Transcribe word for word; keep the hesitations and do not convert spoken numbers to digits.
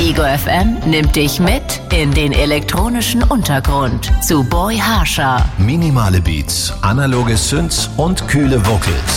Indigo F M nimmt dich mit in den elektronischen Untergrund zu Boy Harsher. Minimale Beats, analoge Synths und kühle Vocals.